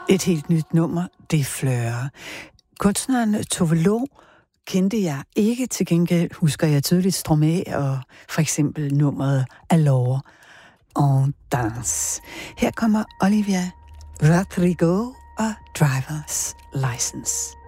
Et helt nyt nummer, det er Fleur. Kunstneren Tove Lo kendte jeg ikke, til gengæld husker jeg tydeligt Stromae og for eksempel nummeret Alors en danse. Her kommer Olivia Rodrigo og Driver's License.